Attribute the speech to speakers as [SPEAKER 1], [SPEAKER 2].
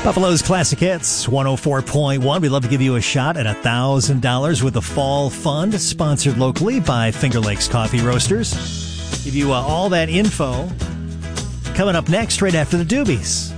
[SPEAKER 1] Buffalo's Classic Hits, 104.1. We'd love to give you a shot at $1,000 with the Fall Fund, sponsored locally by Finger Lakes Coffee Roasters. Give you all that info coming up next, right after the Doobies.